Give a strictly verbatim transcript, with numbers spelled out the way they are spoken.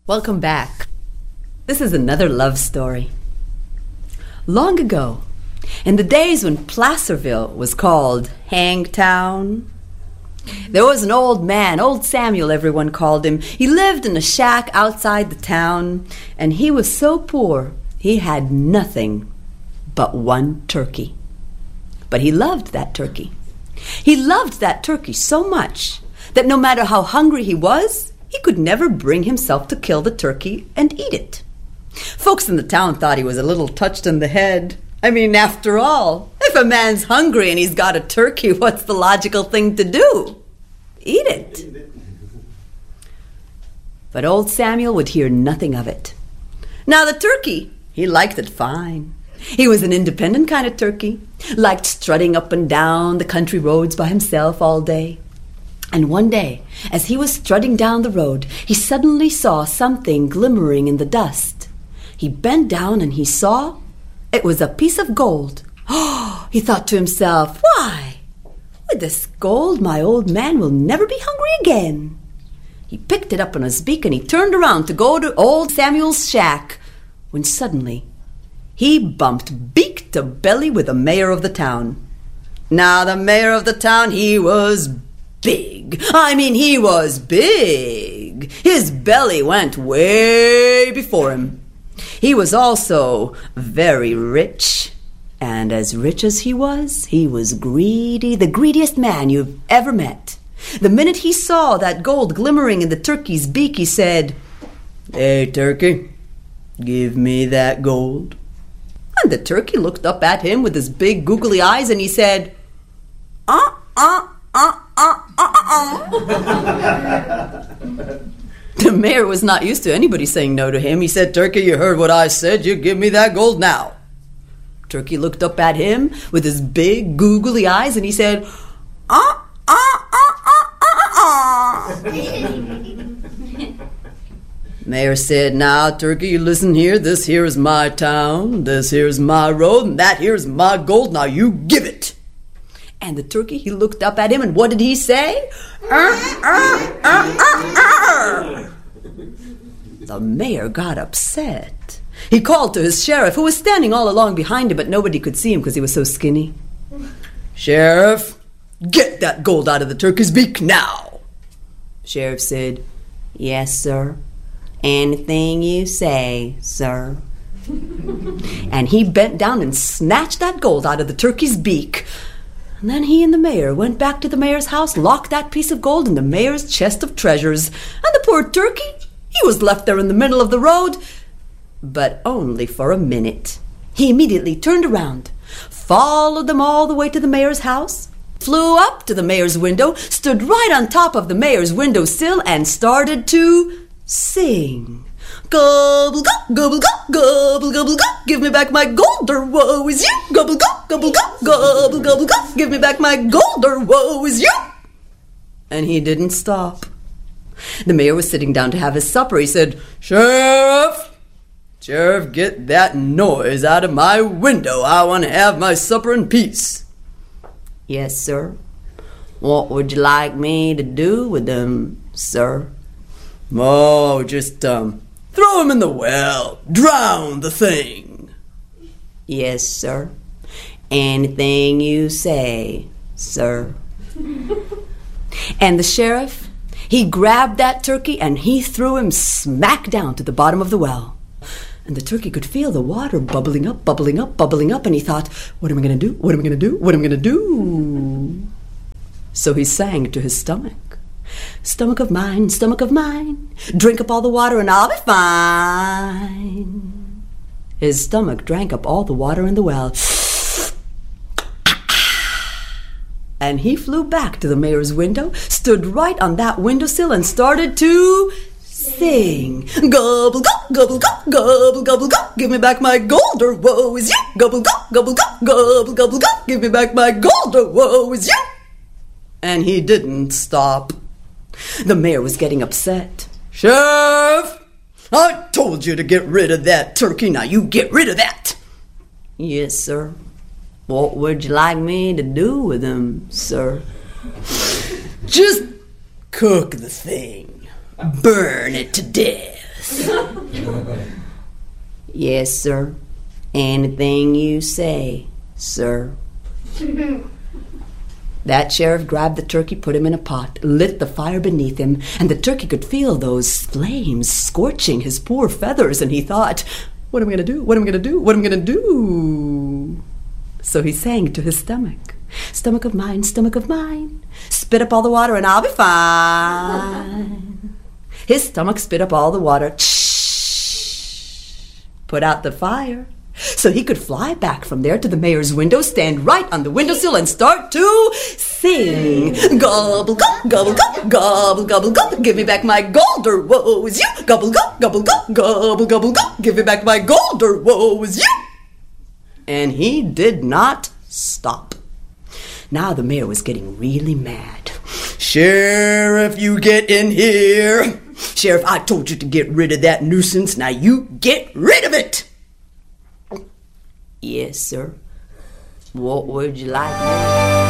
Welcome back. This is another love story. Long ago, in the days when Placerville was called Hangtown, there was an old man, Old Samuel everyone called him. He lived in a shack outside the town, and he was so poor he had nothing but one turkey. But he loved that turkey. He loved that turkey so much that no matter how hungry he was, he could never bring himself to kill the turkey and eat it. Folks in the town thought he was a little touched in the head. I mean, after all, if a man's hungry and he's got a turkey, what's the logical thing to do? Eat it. But old Samuel would hear nothing of it. Now the turkey, he liked it fine. He was an independent kind of turkey, liked strutting up and down the country roads by himself all day. And one day, as he was strutting down the road, he suddenly saw something glimmering in the dust. He bent down and he saw it was a piece of gold. Oh, he thought to himself, why, with this gold, my old man will never be hungry again. He picked it up on his beak and he turned around to go to old Samuel's shack, when suddenly he bumped beak to belly with the mayor of the town. Now, the mayor of the town, he was big. I mean, he was big. His belly went way before him. He was also very rich. And as rich as he was, he was greedy, the greediest man you've ever met. The minute he saw that gold glimmering in the turkey's beak, he said, "Hey, turkey, give me that gold." And the turkey looked up at him with his big googly eyes and he said, uh, uh, uh, uh, uh, uh. The mayor was not used to anybody saying no to him. He said, "Turkey, you heard what I said. You give me that gold now." Turkey looked up at him with his big googly eyes and he said, uh, uh, uh, uh, uh, uh. Mayor said, "Now, turkey, you listen here. This here is my town. This here's my road, and that here's my gold. Now you give it." And the turkey, he looked up at him, and what did he say? Uh, uh, uh, uh, uh. The mayor got upset. He called to his sheriff, who was standing all along behind him, but nobody could see him because he was so skinny. "Sheriff, get that gold out of the turkey's beak now." Sheriff said, "Yes, sir. Anything you say, sir." And he bent down and snatched that gold out of the turkey's beak. And then he and the mayor went back to the mayor's house, locked that piece of gold in the mayor's chest of treasures. And the poor turkey, he was left there in the middle of the road, but only for a minute. He immediately turned around, followed them all the way to the mayor's house, flew up to the mayor's window, stood right on top of the mayor's windowsill, and started to sing. "Gobble, gobble, gobble, gobble, gobble, gobble, give me back my gold, or woe is you. Gobble, gobble, gobble, gobble, gobble, gobble, give me back my gold, or woe is you." And he didn't stop. The mayor was sitting down to have his supper. He said, "Sheriff, Sheriff, get that noise out of my window. I want to have my supper in peace." "Yes, sir. What would you like me to do with them, sir?" "Oh, just, um, throw him in the well. Drown the thing." "Yes, sir. Anything you say, sir." And the sheriff, he grabbed that turkey and he threw him smack down to the bottom of the well. And the turkey could feel the water bubbling up, bubbling up, bubbling up, and he thought, "What am I going to do? What am I going to do? What am I going to do?" So he sang to his stomach. "Stomach of mine, stomach of mine, drink up all the water and I'll be fine." His stomach drank up all the water in the well. And he flew back to the mayor's window, stood right on that windowsill and started to sing. "Gobble, gobble, gobble, gobble, gobble, gobble, gobble, give me back my gold, or woe is you. Gobble, gobble, gobble, gobble, gobble, gobble, gobble, give me back my gold, or woe is you." And he didn't stop. The mayor was getting upset. "Sheriff, I told you to get rid of that turkey. Now you get rid of that." "Yes, sir. What would you like me to do with him, sir?" "Just cook the thing. Burn it to death." Yes, sir. Anything you say, sir. That sheriff grabbed the turkey, put him in a pot, lit the fire beneath him, and the turkey could feel those flames scorching his poor feathers, and he thought, what am I going to do? What am I going to do? What am I going to do? So he sang to his stomach. Stomach of mine, stomach of mine, spit up all the water and I'll be fine. His stomach spit up all the water, put out the fire, so he could fly back from there to the mayor's window, stand right on the windowsill, and start to sing. Gobble, gobble, gobble, gobble, gobble, gobble, gobble, give me back my gold, or woe is you. Gobble, gobble, gobble, gobble, gobble, gobble, gobble, give me back my gold, or woe is you. And he did not stop. Now the mayor was getting really mad. Sheriff, you get in here. Sheriff, I told you to get rid of that nuisance. Now you get rid of it. Yes, sir. What would you like?